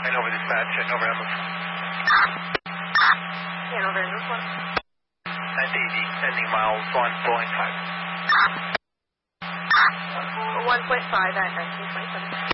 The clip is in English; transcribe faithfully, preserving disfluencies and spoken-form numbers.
Hanover dispatch, Hanover Embassy. Hanover Embassy. At eighty, ending miles one point five. one point five at nineteen twenty-seven.